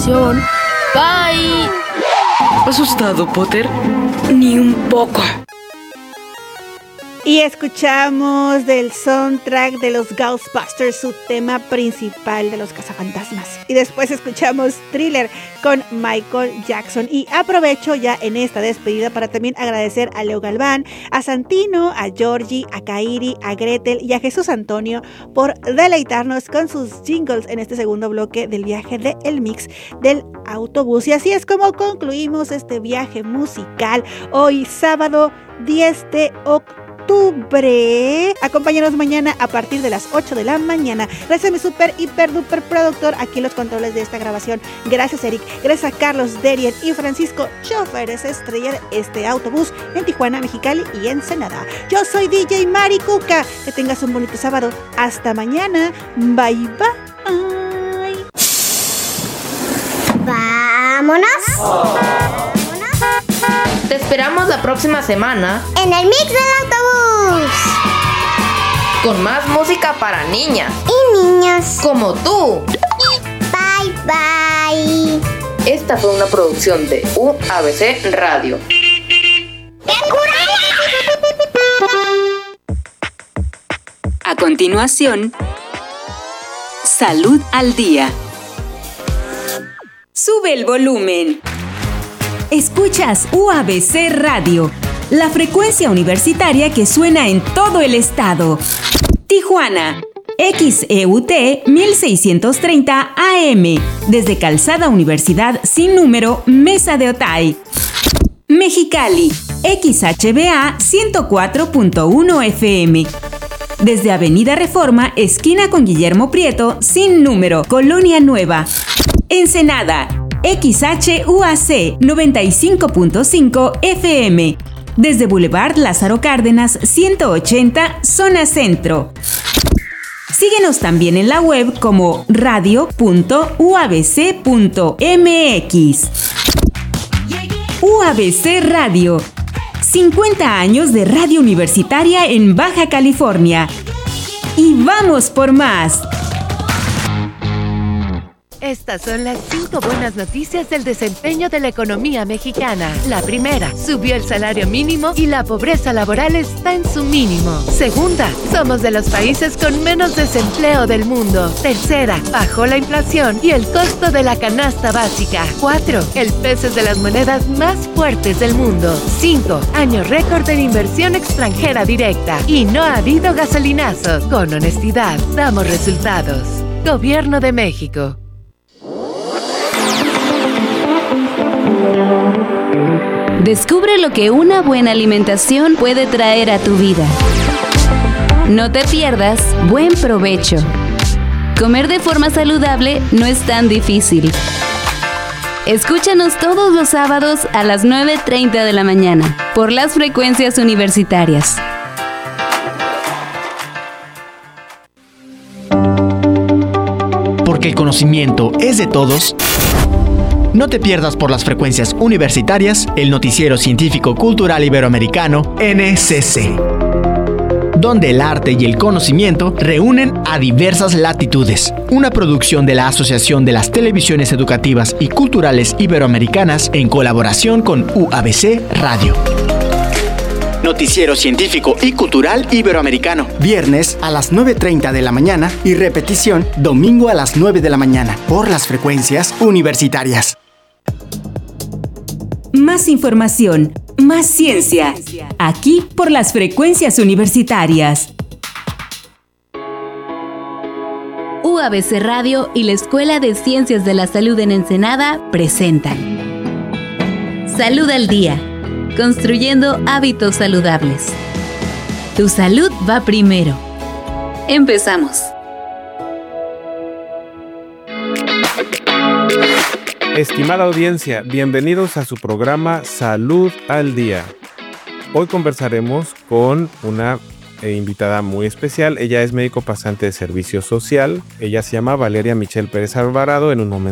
grabación. Bye. ¿Asustado, Potter? Ni un poco. Y escuchamos del soundtrack de los Ghostbusters su tema principal de los cazafantasmas. Y después escuchamos Thriller con Michael Jackson. Y aprovecho ya en esta despedida para también agradecer a Leo Galván, a Santino, a Georgie, a Kairi, a Gretel y a Jesús Antonio por deleitarnos con sus jingles en este segundo bloque del viaje de El Mix del Autobús. Y así es como concluimos este viaje musical hoy sábado 10 de octubre. Acompáñanos mañana a partir de las 8 de la mañana. Gracias a mi super, hiper, duper productor aquí en los controles de esta grabación. Gracias, Eric. Gracias a Carlos, Derien y Francisco, choferes estrella de este autobús en Tijuana, Mexicali y Ensenada. Yo soy DJ Mari Cuca. Que tengas un bonito sábado. Hasta mañana. Bye, bye. ¡Vámonos! Te esperamos la próxima semana en el Mix del Autobús. Con más música para niñas y niños como tú. Bye, bye. Esta fue una producción de UABC Radio. A continuación, Salud al Día. Sube el volumen. Escuchas UABC Radio, la frecuencia universitaria que suena en todo el estado. Tijuana, XEUT 1630 AM, desde Calzada Universidad sin número, Mesa de Otay. Mexicali, XHBA 104.1 FM, desde Avenida Reforma, esquina con Guillermo Prieto, sin número, Colonia Nueva. Ensenada, XHUAC 95.5 FM, desde Boulevard Lázaro Cárdenas 180, zona centro. Síguenos también en la web como radio.uabc.mx. UABC Radio, 50 años de radio universitaria en Baja California. Y vamos por más. Estas son las 5 buenas noticias del desempeño de la economía mexicana. La primera, subió el salario mínimo y la pobreza laboral está en su mínimo. Segunda, somos de los países con menos desempleo del mundo. Tercera, bajó la inflación y el costo de la canasta básica. 4, el peso es de las monedas más fuertes del mundo. 5, año récord en inversión extranjera directa. Y no ha habido gasolinazos. Con honestidad, damos resultados. Gobierno de México. Descubre lo que una buena alimentación puede traer a tu vida. No te pierdas Buen Provecho. Comer de forma saludable no es tan difícil. Escúchanos todos los sábados a las 9:30 de la mañana por las frecuencias universitarias. Porque el conocimiento es de todos. No te pierdas por las frecuencias universitarias el noticiero científico cultural iberoamericano NCC, donde el arte y el conocimiento reúnen a diversas latitudes. Una producción de la Asociación de las Televisiones Educativas y Culturales Iberoamericanas en colaboración con UABC Radio. Noticiero científico y cultural iberoamericano. Viernes a las 9:30 de la mañana y repetición domingo a las 9 de la mañana por las frecuencias universitarias. Más información, más ciencia, aquí por las frecuencias universitarias. UABC Radio y la Escuela de Ciencias de la Salud en Ensenada presentan Salud al Día, construyendo hábitos saludables. Tu salud va primero. Empezamos. Estimada audiencia, bienvenidos a su programa Salud al Día. Hoy conversaremos con una invitada muy especial. Ella es médico pasante de servicio social. Ella se llama Valeria Michelle Pérez Alvarado. En un momento